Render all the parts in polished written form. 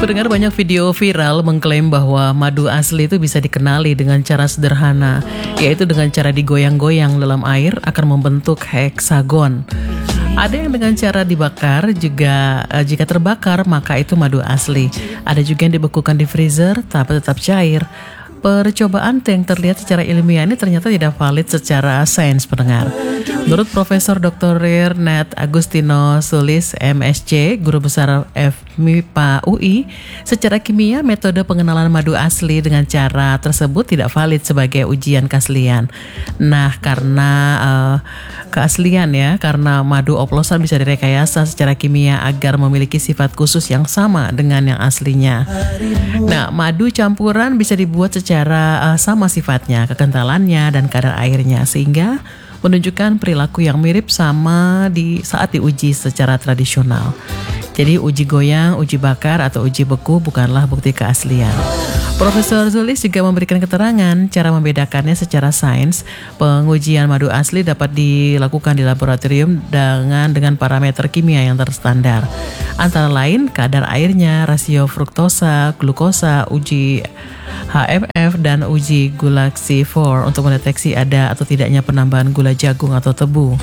Pendengar, banyak video viral mengklaim bahwa madu asli itu bisa dikenali dengan cara sederhana, yaitu dengan cara digoyang-goyang dalam air akan membentuk heksagon. Ada yang dengan cara dibakar, juga jika terbakar maka itu madu asli. Ada juga yang dibekukan di freezer tapi tetap cair. Percobaan yang terlihat secara ilmiah ini ternyata tidak valid secara sains, pendengar. Menurut Profesor Dr. Nat Agustino Sulis, MSc, Guru Besar FMIPA UI, secara kimia metode pengenalan madu asli dengan cara tersebut tidak valid sebagai ujian keaslian. Nah, karena keaslian ya, karena madu oplosan bisa direkayasa secara kimia agar memiliki sifat khusus yang sama dengan yang aslinya. Nah, madu campuran bisa dibuat secara sama sifatnya, kekentalannya, dan kadar airnya, sehingga menunjukkan perilaku yang mirip sama saat diuji secara tradisional. Jadi uji goyang, uji bakar, atau uji beku bukanlah bukti keaslian. Profesor Zulis juga memberikan keterangan cara membedakannya secara sains. Pengujian madu asli dapat dilakukan di laboratorium dengan parameter kimia yang terstandar. Antara lain kadar airnya, rasio fruktosa, glukosa, uji HFF, dan uji gulaksi-4 untuk mendeteksi ada atau tidaknya penambahan gula jagung atau tebu.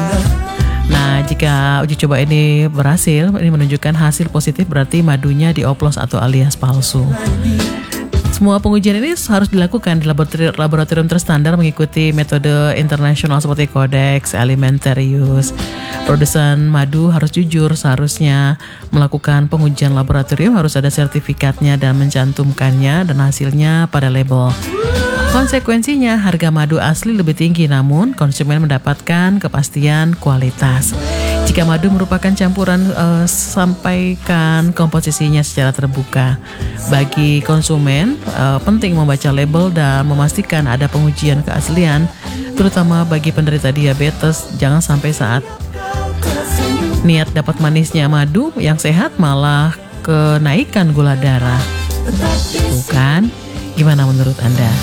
Nah, jika uji coba ini berhasil, ini menunjukkan hasil positif, berarti madunya dioplos atau alias palsu. Semua pengujian ini harus dilakukan di laboratorium terstandar mengikuti metode internasional seperti Codex Alimentarius. Produsen madu harus jujur, seharusnya melakukan pengujian laboratorium, harus ada sertifikatnya dan mencantumkannya dan hasilnya pada label. Konsekuensinya, harga madu asli lebih tinggi, namun konsumen mendapatkan kepastian kualitas. Jika madu merupakan campuran, sampaikan komposisinya secara terbuka. Bagi konsumen, penting membaca label dan memastikan ada pengujian keaslian, terutama bagi penderita diabetes. Jangan sampai saat niat dapat manisnya madu yang sehat malah kenaikan gula darah. Tuh kan, gimana menurut Anda?